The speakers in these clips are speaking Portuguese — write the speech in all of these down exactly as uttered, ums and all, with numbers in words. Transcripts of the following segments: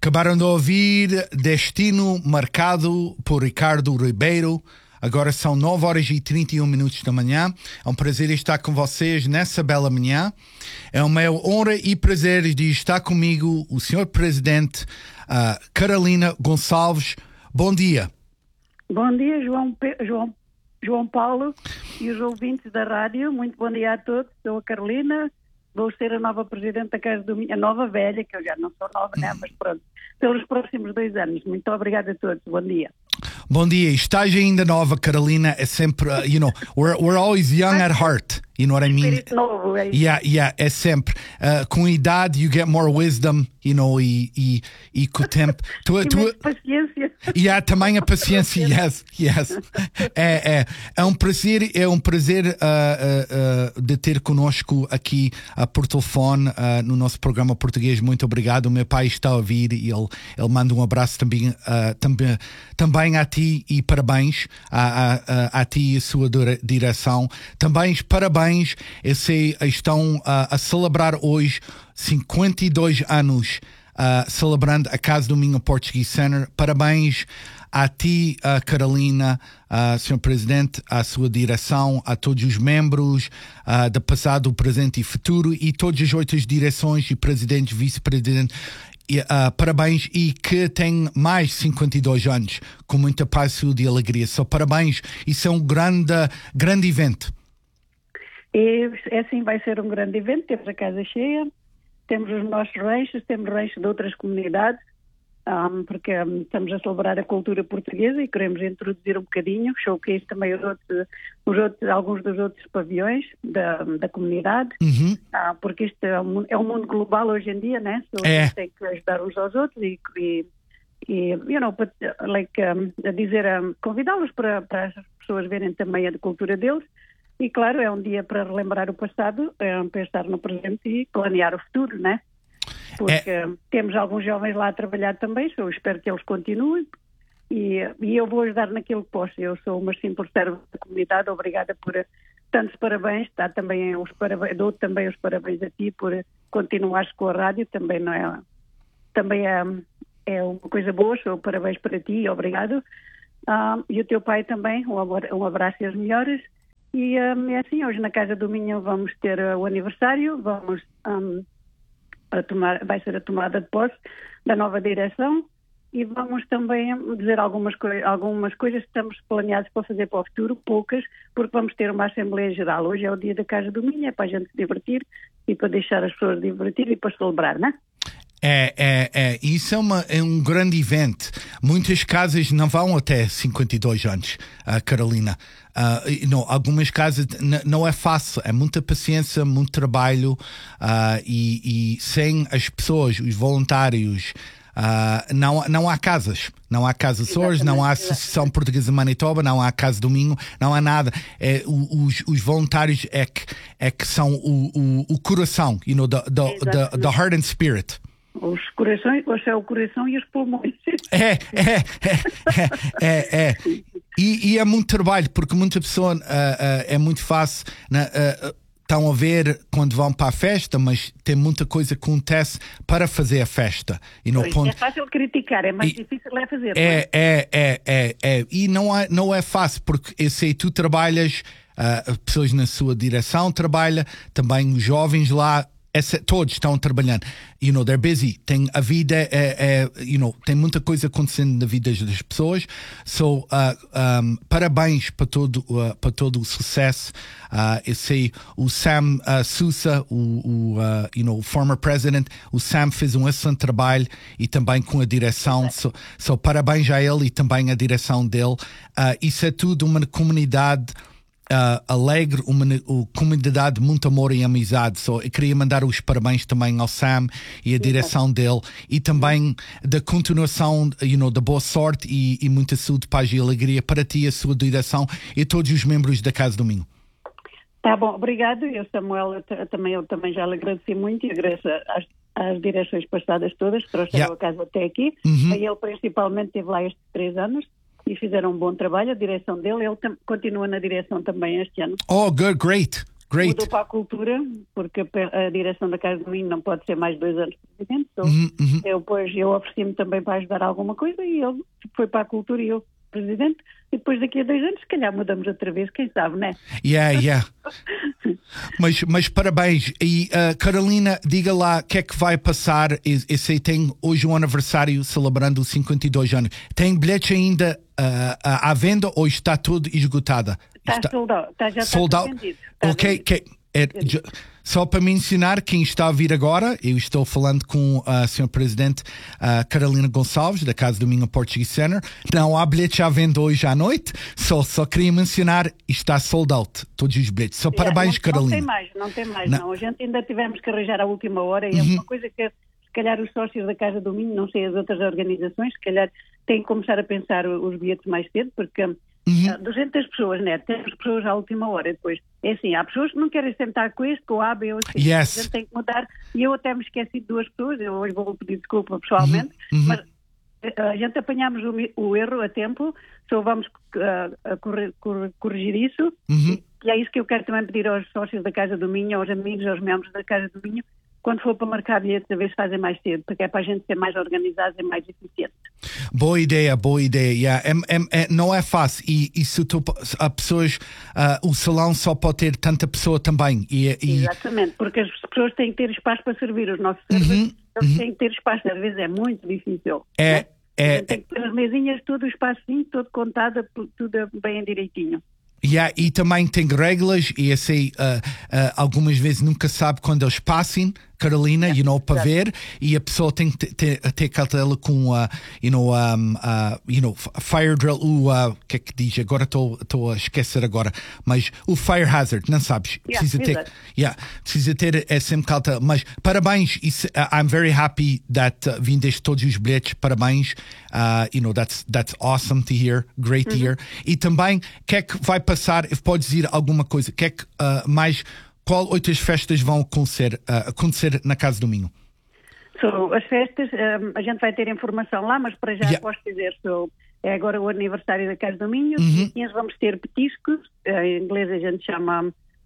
Acabaram de ouvir Destino Marcado por Ricardo Ribeiro. Agora são nove horas e trinta e um minutos da manhã. É um prazer estar com vocês nessa bela manhã. É uma honra e prazer de estar comigo o senhor Presidente uh, Carolina Gonçalves. Bom dia. Bom dia, João, Pe... João, João Paulo e os ouvintes da rádio. Muito bom dia a todos. Sou a Carolina. Vou ser a nova Presidente da Casa do Minho, a nova velha, que eu já não sou nova, né? Mas pronto, pelos próximos dois anos. Muito obrigada a todos. Bom dia. Bom dia. Estás ainda nova, Carolina. É sempre, uh, you know, we're, we're always young at heart. You know what I mean? Espírito novo, é isso. Yeah, yeah, é sempre. Uh, com a idade, you get more wisdom, you know, e, e, e com o tempo. Tu, E tu, mais paciência. e há também a paciência, yes, yes. É, é, é um prazer, é um prazer uh, uh, uh, de ter conosco aqui uh, por telefone uh, no nosso programa português. Muito obrigado. O meu pai está a ouvir e ele, ele manda um abraço também, uh, também, também a ti e parabéns a, a, a, a ti e a sua direção. Também parabéns. Eu sei, estão uh, a celebrar hoje cinquenta e dois anos uh, celebrando a Casa do Minho Portuguese Center. Parabéns a ti, uh, Carolina, uh, senhor Presidente, à sua direção, a todos os membros uh, do passado, presente e futuro e todas as outras direções e presidentes, vice-presidentes. Uh, parabéns e que tem mais cinquenta e dois anos com muita paz, saúde e alegria. So, parabéns. Isso é um grande, grande evento. E assim vai ser um grande evento. Temos a casa cheia, temos os nossos ranchos, temos ranchos de outras comunidades, um, porque um, estamos a celebrar a cultura portuguesa e queremos introduzir um bocadinho, showcase também os outros, os outros, alguns dos outros pavilhões da, da comunidade, Uhum. uh, porque isto é um, é um mundo global hoje em dia, né? So, É. tem que ajudar uns aos outros e, e, e you know, but, like, um, a dizer, um, convidá-los para, para as pessoas verem também a cultura deles. E, claro, é um dia para relembrar o passado, é um pensar no presente e planear o futuro, né? Porque é. temos alguns jovens lá a trabalhar também, eu espero que eles continuem e, e eu vou ajudar naquilo que posso. Eu sou uma simples serva da comunidade, obrigada por tantos parabéns, dá também os parabéns, dou também os parabéns a ti por continuares com a rádio, também não é, também é, é uma coisa boa, sou parabéns para ti e obrigado. Ah, e o teu pai também, um abraço e as melhores. E um, é assim, hoje na Casa do Minho vamos ter uh, o aniversário, vamos um, a tomar, vai ser a tomada de posse da nova direção e vamos também dizer algumas, coi- algumas coisas que estamos planeados para fazer para o futuro, poucas, porque vamos ter uma Assembleia Geral. Hoje é o dia da Casa do Minho, é para a gente se divertir e para deixar as pessoas divertir e para celebrar, não é? É, é, é. Isso é, uma, é um grande evento. Muitas casas não vão até cinquenta e dois anos, uh, Carolina. Uh, não, algumas casas n- não é fácil, é muita paciência, muito trabalho uh, e, e sem as pessoas, os voluntários, uh, não, não há casas. Não há Casa Açores, não há Associação Portuguesa de Manitoba, não há Casa do Minho, não há nada. É, os, os voluntários é que, é que são o, o, o coração, you know, the, the, the, the heart and spirit. Os corações, hoje é o coração e os pulmões. É, é, é, é, é. E, e é muito trabalho, porque muita pessoa uh, uh, é muito fácil, né, uh, estão a ver quando vão para a festa, mas tem muita coisa que acontece para fazer a festa. E no Pois, ponto... É fácil criticar, é mais e, difícil é fazer. É, é, é, é, é. E não é, não é fácil, porque eu sei, tu trabalhas, uh, pessoas na sua direção trabalham, também os jovens lá, essa, todos estão trabalhando. You know, they're busy. Tem a vida, é, é, you know, tem muita coisa acontecendo na vida das pessoas. So, uh, um, parabéns para todo, uh, para todo o sucesso. Uh, eu sei, o Sam uh, Sousa, o, o uh, you know, former president, o Sam fez um excelente trabalho e também com a direção. So, so, parabéns a ele e também a direção dele. Uh, isso é tudo uma comunidade Uh, alegre, uma, uma comunidade de muito amor e amizade. So, eu queria mandar os parabéns também ao Sam e a direção dele e também da continuação, you know, da boa sorte e, e muita saúde, paz e alegria para ti, a sua direção e todos os membros da Casa do Minho. Tá bom, obrigado. Eu, Samuel, eu, t- também, eu também já lhe agradeci muito e agradeço às, às direções passadas todas que trouxeram Yeah. a casa até aqui. Uhum. A ele principalmente esteve lá estes três anos. E fizeram um bom trabalho, a direção dele, ele tam- continua na direção também este ano. Oh, good, great. Great. Mudou para a cultura, porque a, a direção da Casa do Minho não pode ser mais de dois anos presidente. Então, Uhum, uhum. eu, pois, eu ofereci-me também para ajudar alguma coisa e ele foi para a cultura e eu presidente. E depois daqui a dois anos, se calhar mudamos outra vez, quem sabe, né? Yeah, yeah. mas, mas parabéns. E uh, Carolina, diga lá o que é que vai passar. Eu, eu sei, tem hoje um aniversário celebrando os cinquenta e dois anos. Tem bilhete ainda uh, à venda ou está tudo esgotada? Está, está sold out. Está, já sold está out? vendido. Está Ok, vendido. que, é, já, só para mencionar quem está a vir agora, eu estou falando com a senhora Presidente uh, Carolina Gonçalves, da Casa do Minho Portuguese Center. Não há bilhete à venda hoje à noite, só, só queria mencionar, está sold out, todos os bilhetes. Só Yeah, parabéns, não, Carolina. Não tem mais, não tem mais, não. não. A gente ainda tivemos que arranjar à última hora e Uhum. é uma coisa que se calhar os sócios da Casa do Minho, não sei as outras organizações, se calhar têm que começar a pensar os bilhetes mais cedo, porque Uhum. uh, duzentas pessoas, né? Temos pessoas à última hora depois. É assim, há pessoas que não querem sentar com este, com A, B ou C. Yes. A gente tem que mudar. E eu até me esqueci de duas pessoas, eu hoje vou pedir desculpa pessoalmente, Uhum. Uhum. mas a gente apanhámos o, o erro a tempo, só vamos uh, a correr, correr, corrigir isso. Uhum. E, e é isso que eu quero também pedir aos sócios da Casa do Minho, aos amigos, aos membros da Casa do Minho, quando for para marcar bilhetes, a ver se fazem mais cedo, porque é para a gente ser mais organizado e mais eficiente. Boa ideia, boa ideia. Yeah. É, é, é, não é fácil. E, e se tu, a pessoas, uh, o salão só pode ter tanta pessoa também. E, e... Exatamente, porque as pessoas têm que ter espaço para servir os nossos servers, Uhum, eles uhum. têm que ter espaço, às vezes é muito difícil. É, né? é, A gente tem que ter as mesinhas, todo o espacinho, todo contado, tudo bem direitinho. Yeah, e também tem regras, e eu sei, uh, uh, algumas vezes nunca sabe quando eles passem, Carolina, yeah, you know, para ver, e a pessoa tem que ter, ter cautela com, uh, you know, um, uh, you know, fire drill, o uh, que é que diz? Agora estou a esquecer agora, mas o fire hazard, não sabes? Yeah, precisa ter, yeah, precisa ter é sempre cautela, mas parabéns, isso, uh, I'm very happy that uh, vindeste todos os bilhetes, parabéns, uh, you know, that's, that's awesome to hear, great to Uhum. hear, e também, o que é que vai passar, podes dizer alguma coisa, que é que uh, mais, qual outras festas vão acontecer, uh, acontecer na Casa do Minho? So, as festas, um, a gente vai ter informação lá, mas para já Yeah. posso dizer, so, é agora o aniversário da Casa do Minho, Uhum. e vamos ter petiscos, uh, em inglês a gente chama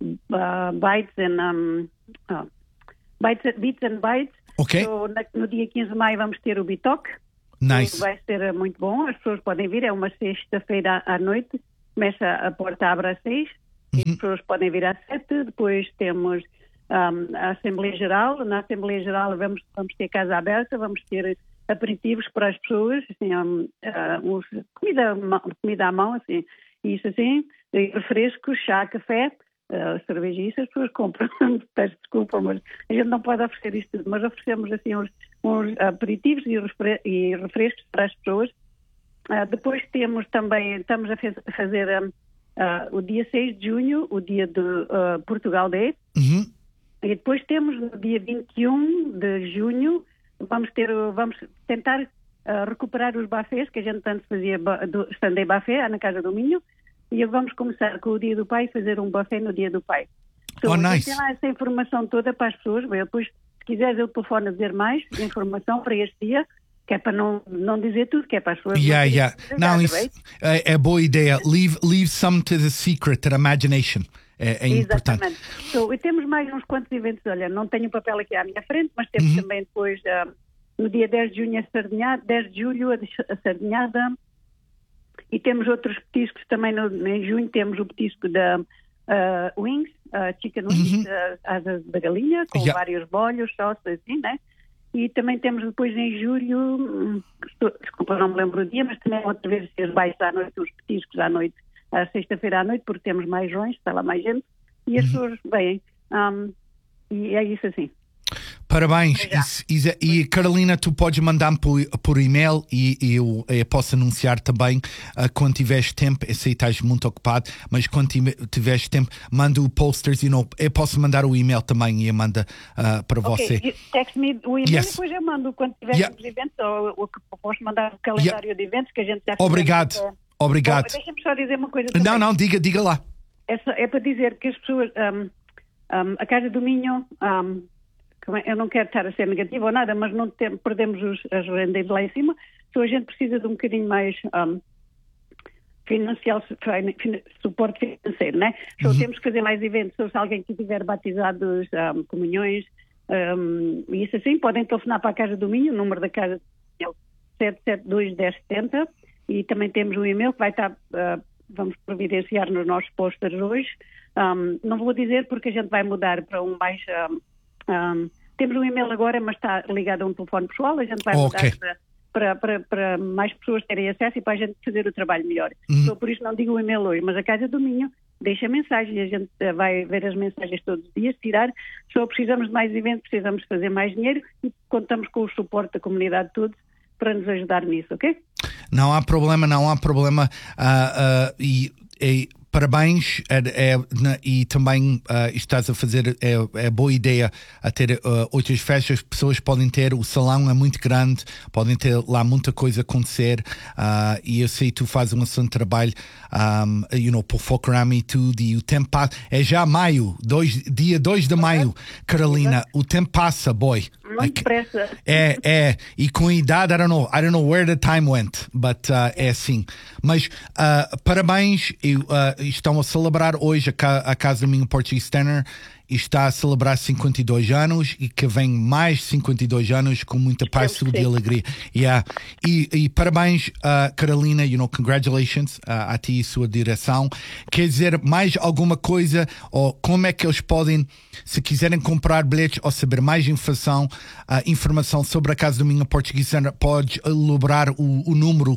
uh, bites and um, uh, bites, bits and bites. Ok. So, na, no dia quinze de maio vamos ter o Bitoque. Nice. Vai ser muito bom, as pessoas podem vir, é uma sexta-feira à noite, começa a porta abre às seis, Uhum. e as pessoas podem vir às sete, depois temos um, a Assembleia Geral, na Assembleia Geral vamos, vamos ter casa aberta, vamos ter aperitivos para as pessoas, assim, um, uh, uns, comida, comida à mão, assim, isso assim, e refrescos, chá, café, uh, cerveja, isso as pessoas compram, peço desculpa, mas a gente não pode oferecer isto tudo, mas oferecemos assim uns, uns aperitivos e, refre e refrescos para as pessoas. Uh, depois temos também, estamos a, fez, a fazer um, uh, o dia seis de junho, o dia do uh, Portugal Day, Uhum. e depois temos no dia vinte e um de junho, vamos ter, vamos tentar uh, recuperar os buffets, que a gente tanto fazia do Sunday Buffet na Casa do Minho, e vamos começar com o dia do pai e fazer um buffet no dia do pai. Então, Oh, nice. tem lá essa informação toda para as pessoas, bem, depois, se quiseres eu telefono a dizer mais informação para este dia, que é para não, não dizer tudo, que é para as pessoas... Yeah, não yeah. Não, isso bem? é, é boa ideia. Leave, leave some to the secret, to the imagination. É, é importante. Exatamente. So, e temos mais uns quantos eventos, olha, não tenho o papel aqui à minha frente, mas temos Uhum. também depois, uh, no dia dez de junho, a sardinhada, dez de julho, a sardinhada, e temos outros petiscos também, no, em junho temos o petisco da uh, Wings, uh, Chicken Wings, Uhum. uh, asas da galinha, com Yeah. vários bolhos, sócios, assim, né? E também temos depois em julho, hum, estou- desculpa, não me lembro o dia, mas também outra vez os baixos à noite, os petiscos à noite, à sexta-feira à noite, porque temos mais jões, está lá mais gente, e as pessoas vêm. Um, e é isso assim. Parabéns. Já. Isso- isso é- e Carolina, tu podes mandar-me por, por e-mail e, e eu, eu posso anunciar também uh, quando tiveres tempo. Eu sei que estás muito ocupado, mas quando tive- tiveres tempo, manda o posters. You know, eu posso mandar o e-mail também e eu mando uh, para você. Ok, text-me o e-mail Yes. e depois eu mando quando tiver Yeah. os eventos, ou, ou que posso mandar o calendário de eventos que a gente já fez. Obrigado. Eh, Obrigado. bom, deixa-me só dizer uma coisa também. Não, não, diga, diga lá. É, só- é para dizer que as pessoas, um, um, a Casa do Minho, um, como é- eu não quero estar a ser negativa ou nada, mas não tem- perdemos os, as rendas lá em cima, então a gente precisa de um bocadinho mais um, financial, suporte financeiro, né? Só uhum. temos que fazer mais eventos. Se alguém que tiver batizados, um, comunhões, um, e isso assim, podem telefonar para a Casa do Minho, o número da Casa é o sete sete dois, um zero sete zero, e também temos um e-mail que vai estar, uh, vamos providenciar nos nossos posters hoje. Um, não vou dizer porque a gente vai mudar para um mais... Um, um, temos um e-mail agora, mas está ligado a um telefone pessoal, a gente vai mudar okay. para... Para, para, para mais pessoas terem acesso e para a gente fazer o trabalho melhor. Uhum. Então, por isso não digo o e-mail hoje, mas a Casa do Minho deixa mensagem e a gente vai ver as mensagens todos os dias, tirar. Só precisamos de mais eventos, precisamos fazer mais dinheiro e contamos com o suporte da comunidade todos para nos ajudar nisso, ok? Não há problema, não há problema. Uh, uh, e, e parabéns é, é, e também uh, estás a fazer, é, é boa ideia a ter uh, outras festas, pessoas podem ter, o salão é muito grande, podem ter lá muita coisa a acontecer uh, e eu sei que tu fazes um excelente trabalho um, you know, por Focarama e tudo, e o tempo passa, é já maio, dois, dia dois de maio, Carolina, o tempo passa, boy. Muito depressa. É, é, e com a idade, I don't know, I don't know where the time went, but uh, é assim. Mas uh, parabéns, e, uh, estão a celebrar hoje a, a Casa do Minho Portuguese Tenor está a celebrar cinquenta e dois anos e que vem mais cinquenta e dois anos com muita paz, saúde e alegria. Yeah. E, e parabéns, uh, Carolina, you know, congratulations uh, a ti e sua direção. Quer dizer mais alguma coisa, ou como é que eles podem, se quiserem comprar bilhetes ou saber mais informação, uh, informação sobre a Casa do Minho Portuguese Center, pode elaborar o, o número uh,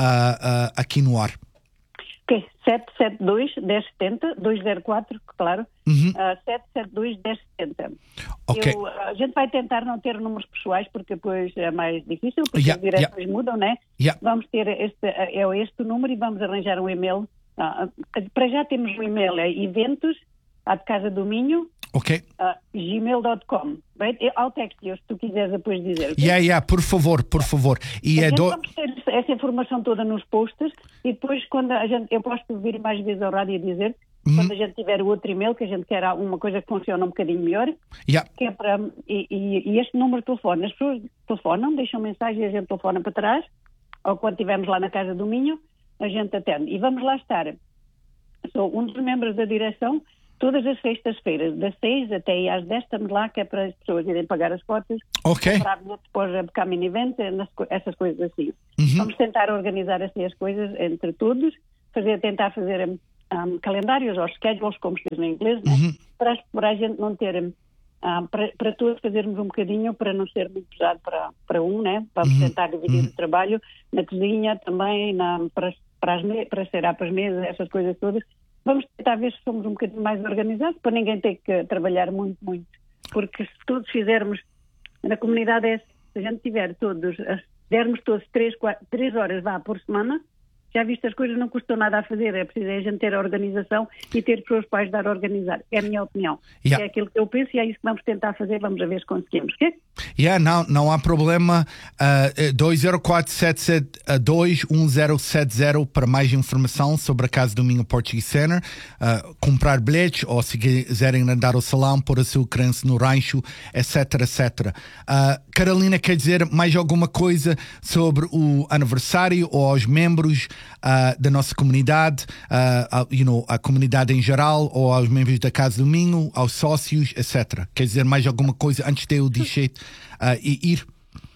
uh, aqui no ar. Ok, sete sete dois, um zero sete zero, dois zero quatro, claro, uhum. uh, sete sete dois, um zero sete zero. Okay. Eu, a gente vai tentar não ter números pessoais, porque depois é mais difícil, porque yeah, as direções yeah. mudam, né? Yeah. Vamos ter este, é este número e vamos arranjar um e-mail. Uh, para já temos um e-mail, é eventos, a de Casa do Minho, ok. Uh, gmail ponto com. Right? Ao texto, se tu quiseres depois dizer. Okay? Yeah, yeah, por favor, por favor. E a é gente do... vamos ter essa informação toda nos posts e depois quando a gente, eu posso vir mais vezes ao rádio e dizer, uhum. quando a gente tiver o outro e-mail, que a gente quer alguma coisa que funcione um bocadinho melhor, yeah. que é para, e, e, e este número de telefone, as pessoas telefonam, deixam mensagem e a gente telefona para trás, ou quando estivermos lá na Casa do Minho, a gente atende. E vamos lá estar. Sou um dos membros da direção. Todas as sextas-feiras, das seis até às dez, estamos lá, que é para as pessoas irem pagar as cotas, okay. para depois a Becoming Event, essas coisas assim. Uhum. Vamos tentar organizar assim as coisas entre todos, fazer, tentar fazer um, calendários ou schedules, como se diz no inglês, né? Uhum. para, para a gente não ter, um, para, para todos fazermos um bocadinho, para não ser muito pesado para, para um, né? Vamos uhum. tentar dividir uhum. o trabalho na cozinha também, na, para, para, as me, para ser para as mesas, essas coisas todas. Vamos tentar ver se somos um bocadinho mais organizados para ninguém ter que trabalhar muito, muito. Porque se todos fizermos, na comunidade é, se a gente tiver todos, dermos todos três, quatro, três horas vá por semana, já viste, as coisas não custam nada a fazer, é preciso a gente ter a organização e ter pessoas para ajudar a organizar. É a minha opinião. Yeah. É aquilo que eu penso e é isso que vamos tentar fazer, vamos a ver se conseguimos. Okay? Yeah, não, não há problema. Uh, dois zero quatro, sete sete dois, um zero sete zero para mais informação sobre a Casa do Minho Portuguese Center. Uh, comprar bilhetes ou se quiserem andar ao salão, pôr a sua crença no rancho, etc, etcétera. Uh, Carolina, quer dizer mais alguma coisa sobre o aniversário ou aos membros uh, da nossa comunidade, uh, you know, a comunidade em geral, ou aos membros da Casa do Minho, aos sócios, etcétera. Quer dizer mais alguma coisa antes de eu deixar uh, ir?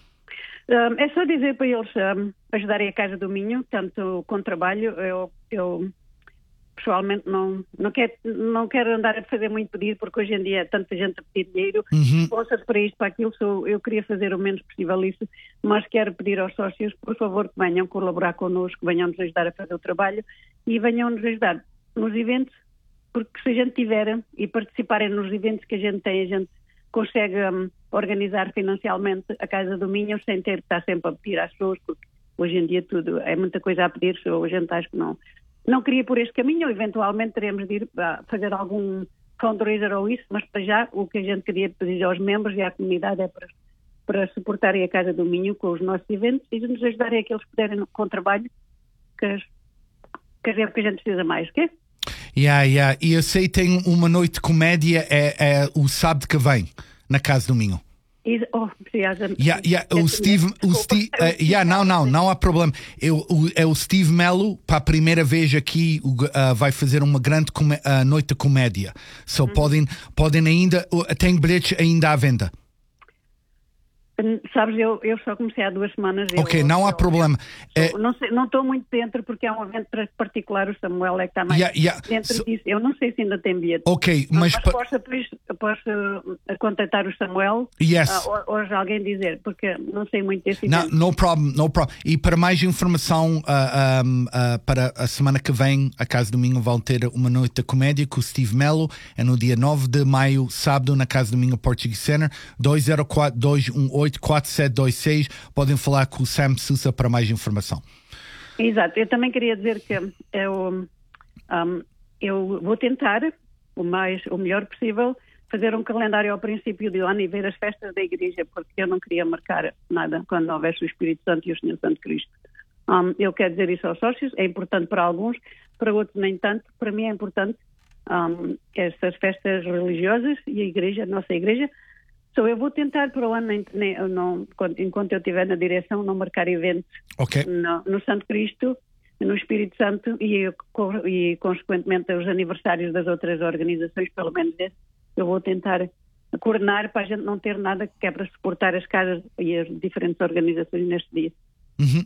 Um, é só dizer para eles um, ajudarem a Casa do Minho, tanto com trabalho. Eu, eu pessoalmente não, não, quero, não quero andar a fazer muito pedido, porque hoje em dia é tanta gente a pedir dinheiro, uhum. possa para isto, para aquilo. Sou, eu queria fazer o menos possível isso, mas quero pedir aos sócios, por favor, que venham colaborar connosco, venham nos ajudar a fazer o trabalho e venham nos ajudar nos eventos, porque se a gente tiver e participarem nos eventos que a gente tem, a gente consegue um, organizar financialmente a Casa do Minho sem ter que estar sempre a pedir às pessoas, porque hoje em dia tudo é muita coisa a pedir, so, a gente acho que não, não queria por este caminho, eventualmente teremos de ir a fazer algum fundraiser ou isso, mas para já o que a gente queria pedir aos membros e à comunidade é para, para suportarem a Casa do Minho com os nossos eventos e nos ajudarem a que eles puderem com trabalho, que, as, que é o que a gente precisa mais, ok? Yeah, yeah. E eu sei que tem uma noite de comédia, é, é o sábado que vem, na Casa do Minho. Oh, yeah, yeah, o Steve, o Steve, uh, yeah, não, não, não há problema. Eu, o, é o Steve Mello, para a primeira vez aqui, uh, vai fazer uma grande uh, noite de comédia. So uhum. podem, podem ainda, uh, tem bilhetes ainda à venda. Sabes, eu, eu só comecei há duas semanas. Ok, eu, não há eu, problema. Eu, é... Não sei, não estou muito dentro porque é um evento particular, o Samuel é que está mais yeah, yeah. dentro so... disso. Eu não sei se ainda tem bilhete. Ok, mas... mas posso, depois, posso contactar o Samuel yes. uh, ou, ou alguém dizer, porque não sei muito desse no, evento. No problem, no problem. E para mais informação, uh, um, uh, para a semana que vem, a Casa do Minho vão ter uma noite de comédia com o Steve Mello. É no dia nove de maio, sábado, na Casa do Minho Portuguese Center. dois zero quatro, dois um oito, quatro sete dois seis. Podem falar com o Sam Sousa para mais informação. Exato. Eu também queria dizer que eu, um, eu vou tentar o, mais, o melhor possível fazer um calendário ao princípio do ano e ver as festas da igreja, porque eu não queria marcar nada quando não houvesse o Espírito Santo e o Senhor Santo Cristo. Um, eu quero dizer isso aos sócios, é importante para alguns, para outros nem tanto. Para mim é importante um, essas festas religiosas e a igreja, a nossa igreja. So, eu vou tentar para o ano, nem, nem, não, enquanto eu estiver na direção, não marcar eventos okay. no, no Santo Cristo, no Espírito Santo e, e, consequentemente, os aniversários das outras organizações, pelo menos esse, eu vou tentar coordenar para a gente não ter nada que é para suportar as casas e as diferentes organizações neste dia. Uhum.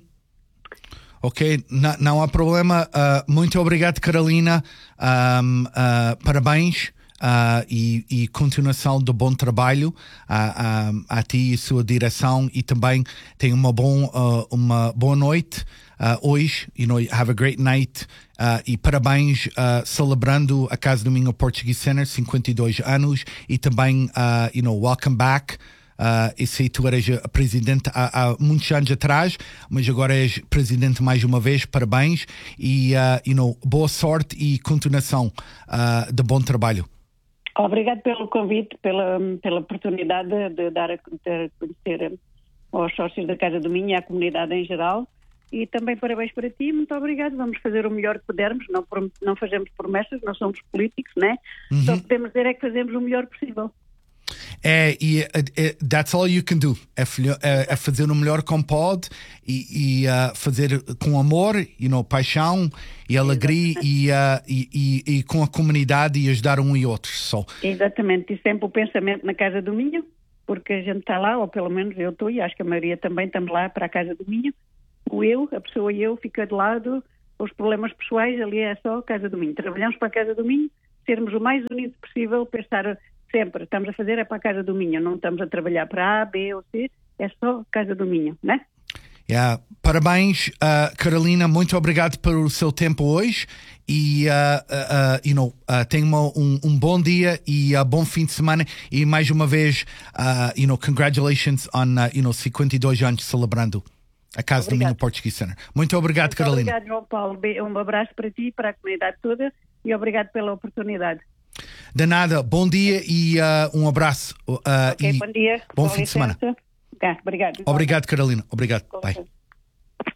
Ok, não, não há problema. Uh, muito obrigado, Carolina. Um, uh, parabéns. Uh, e, e continuação de bom trabalho uh, uh, a ti e sua direção, e também tenha uma, bom, uh, uma boa noite uh, hoje, you know, have a great night uh, e parabéns uh, celebrando a Casa do Minho Portuguese Center, cinquenta e dois anos, e também, uh, you know, welcome back. Uh, e sei tu eras a presidente há, há muitos anos atrás, mas agora és presidente mais uma vez, parabéns e uh, you know, boa sorte e continuação uh, de bom trabalho. Obrigado pelo convite, pela, pela oportunidade de, de dar a, de conhecer aos sócios da Casa do Minho e à comunidade em geral. E também parabéns para ti, muito obrigado. Vamos fazer o melhor que pudermos, não, não fazemos promessas, não somos políticos, né? Uhum. Só podemos dizer é que fazemos o melhor possível. É, e é, that's all you can do. É, é, é fazer o melhor como pode e, e uh, fazer com amor, you know, paixão e alegria e, uh, e, e, e com a comunidade e ajudar um e outro. So. Exatamente, e sempre o pensamento na Casa do Minho, porque a gente está lá, ou pelo menos eu estou, e acho que a maioria também estamos lá para a Casa do Minho. O eu, a pessoa e eu, fica de lado, os problemas pessoais, ali é só a Casa do Minho. Trabalhamos para a Casa do Minho, sermos o mais unidos possível, pensar sempre, estamos a fazer é para a Casa do Minho, não estamos a trabalhar para A, B ou C, é só a Casa do Minho, né? Yeah. Parabéns, uh, Carolina, muito obrigado pelo seu tempo hoje e uh, uh, you know, uh, tenha um, um bom dia e uh, bom fim de semana e mais uma vez, uh, you know, congratulations on uh, you know, cinquenta e dois anos celebrando a Casa obrigado. do Minho Portuguese Center. Muito obrigado, muito Carolina. Obrigado, João Paulo. Um abraço para ti e para a comunidade toda e obrigado pela oportunidade. De nada, bom dia e uh, um abraço. Uh, ok, e bom dia. Bom fim de semana. Okay, obrigado. Obrigado, Carolina. Obrigado. Bye.